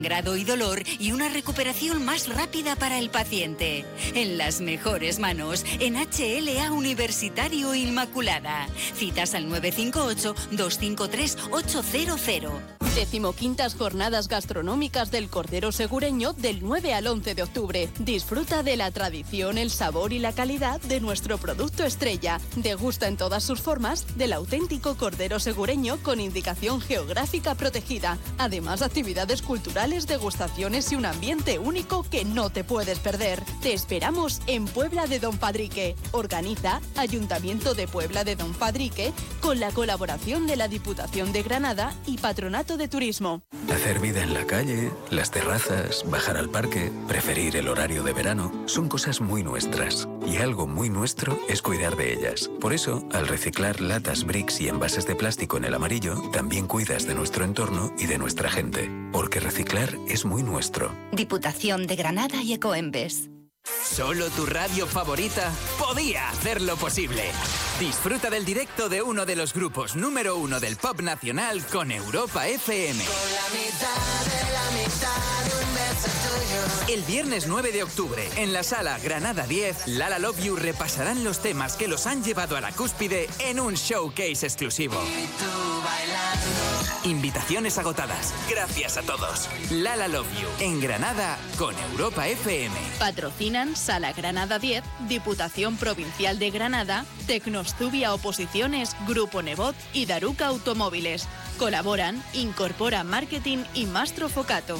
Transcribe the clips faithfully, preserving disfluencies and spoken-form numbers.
Grado y dolor y una recuperación más rápida para el paciente. En las mejores manos, en H L A Universitario Inmaculada. Citas al nueve cinco ocho, dos cinco tres, ocho cero cero. Decimoquintas Jornadas Gastronómicas del Cordero Segureño del nueve al once de octubre. Disfruta de la tradición, el sabor y la calidad de nuestro producto estrella. Degusta en todas sus formas del auténtico Cordero Segureño con indicación geográfica protegida. Además, actividades culturales, degustaciones y un ambiente único que no te puedes perder. Te esperamos en Puebla de Don Fadrique. Organiza Ayuntamiento de Puebla de Don Fadrique con la colaboración de la Diputación de Granada y Patronato de Turismo. Hacer vida en la calle, las terrazas, bajar al parque, preferir el horario de verano, son cosas muy nuestras. Y algo muy nuestro es cuidar de ellas. Por eso, al reciclar latas, bricks y envases de plástico en el amarillo, también cuidas de nuestro entorno y de nuestra gente. Porque reciclar es muy nuestro. Diputación de Granada y Ecoembes. Solo tu radio favorita podía hacerlo posible. Disfruta del directo de uno de los grupos número uno del pop nacional con Europa F M. Con la mitad de la mitad de un beso tuyo. El viernes nueve de octubre, en la sala Granada diez, Lala Love You repasarán los temas que los han llevado a la cúspide en un showcase exclusivo. Y tú bailando. Invitaciones agotadas. Gracias a todos. Lala Love You, en Granada con Europa F M. Patrocinan Sala Granada diez, Diputación Provincial de Granada, Tecnostubia Oposiciones, Grupo Nebot y Daruca Automóviles. Colaboran Incorpora Marketing y Mastro Focato.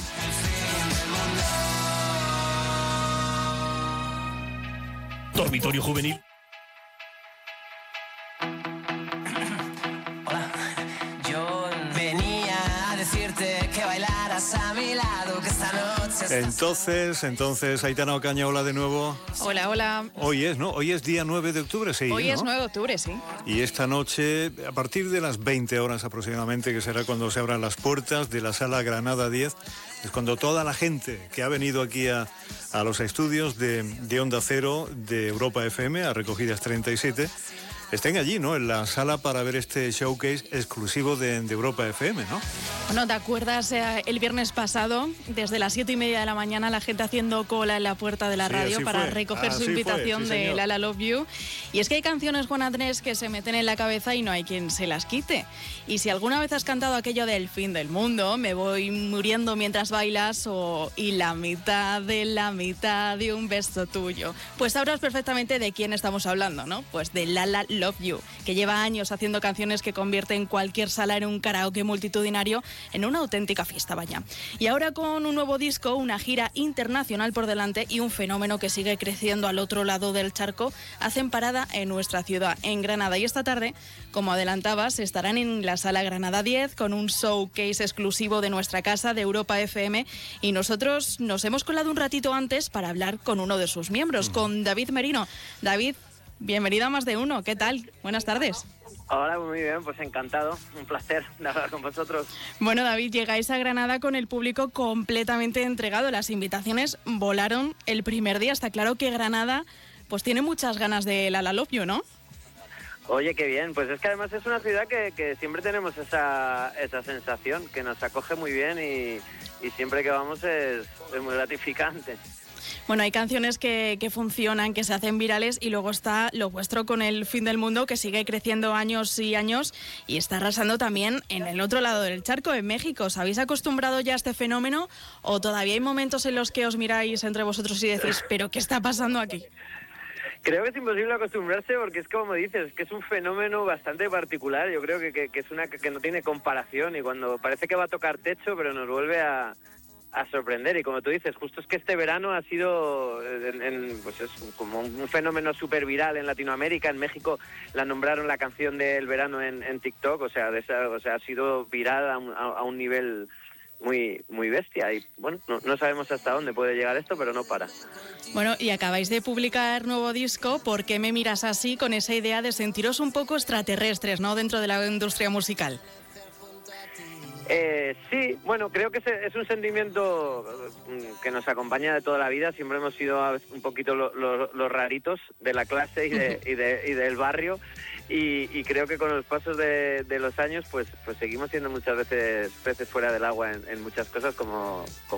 Dormitorio juvenil. Hola, yo venía a decirte que bailaras a mi lado, que esta noche estás... Entonces, entonces, Aitana Ocaña, hola de nuevo. Hola, hola. Hoy es, ¿no? Hoy es día nueve de octubre, sí. Hoy ¿no? es nueve de octubre, sí. Y esta noche, a partir de las veinte horas aproximadamente, que será cuando se abran las puertas de la sala Granada diez, es cuando toda la gente que ha venido aquí a, a los estudios de, de Onda Cero, de Europa F M, a Recogidas treinta y siete, estén allí, ¿no? En la sala para ver este showcase exclusivo de, de Europa F M, ¿no? Bueno, ¿te acuerdas eh, el viernes pasado, desde las siete y media de la mañana, la gente haciendo cola en la puerta de la Sí, radio así para fue. recoger Así su invitación fue, sí, de señor. Lala Love You? Y es que hay canciones, Juan Andrés, que se meten en la cabeza y no hay quien se las quite. Y si alguna vez has cantado aquello del fin del mundo, me voy muriendo mientras bailas, o y la mitad de la mitad de un beso tuyo, pues sabrás perfectamente de quién estamos hablando, ¿no? Pues de Lala Love You, que lleva años haciendo canciones que convierten cualquier sala en un karaoke multitudinario en una auténtica fiesta, vaya. Y ahora con un nuevo disco, una gira internacional por delante y un fenómeno que sigue creciendo al otro lado del charco, hacen parada en nuestra ciudad, en Granada. Y esta tarde, como adelantabas, estarán en la sala Granada diez con un showcase exclusivo de nuestra casa, de Europa F M, y nosotros nos hemos colado un ratito antes para hablar con uno de sus miembros, con David Merino. David, bienvenido a Más de Uno. ¿Qué tal? Buenas tardes. Hola, muy bien, pues encantado, un placer de hablar con vosotros. Bueno, David, llegáis a Granada con el público completamente entregado. Las invitaciones volaron el primer día. Está claro que Granada pues tiene muchas ganas de Lala Love You, ¿no? Oye, qué bien, pues es que además es una ciudad que, que siempre tenemos esa, esa sensación, que nos acoge muy bien y, y siempre que vamos es, es muy gratificante. Bueno, hay canciones que, que funcionan, que se hacen virales, y luego está lo vuestro con El fin del mundo, que sigue creciendo años y años y está arrasando también en el otro lado del charco, en México. ¿Os habéis acostumbrado ya a este fenómeno o todavía hay momentos en los que os miráis entre vosotros y decís, pero qué está pasando aquí? Creo que es imposible acostumbrarse porque es como dices, es que es un fenómeno bastante particular. Yo creo que, que, que es una que no tiene comparación, y cuando parece que va a tocar techo, pero nos vuelve a... a sorprender. Y como tú dices, justo es que este verano ha sido en, en, pues es como un fenómeno súper viral en Latinoamérica. En México la nombraron la canción del verano en, en TikTok, o sea, de esa, o sea, ha sido viral a un, a, a un nivel muy muy bestia. Y bueno, no, no sabemos hasta dónde puede llegar esto, pero no para. Bueno, y acabáis de publicar nuevo disco. ¿Por qué me miras así? Con esa idea de sentiros un poco extraterrestres, ¿no?, dentro de la industria musical. Eh, sí, bueno, creo que es, es un sentimiento que nos acompaña de toda la vida. Siempre hemos sido un poquito los lo, lo raritos de la clase y, de, y, de, y del barrio, y, y creo que con los pasos de, de los años pues, pues seguimos siendo muchas veces peces fuera del agua en, en muchas cosas, como, como